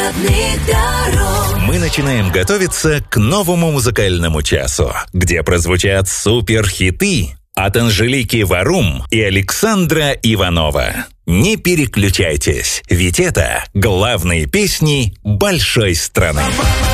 родных дорог. Мы начинаем готовиться к новому музыкальному часу, где прозвучат суперхиты от Анжелики Варум и Александра Иванова. Не переключайтесь, ведь это главные песни большой страны.